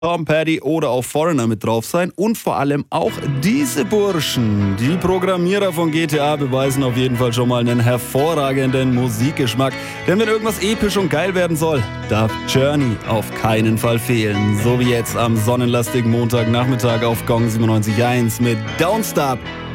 Tom Petty oder auch Foreigner mit drauf sein und vor allem auch diese Burschen. Die Programmierer von GTA beweisen auf jeden Fall schon mal einen hervorragenden Musikgeschmack. Denn wenn irgendwas episch und geil werden soll, darf Journey auf keinen Fall fehlen. So wie jetzt am sonnenlastigen Montagnachmittag auf Gong 97.1 mit Don't Stop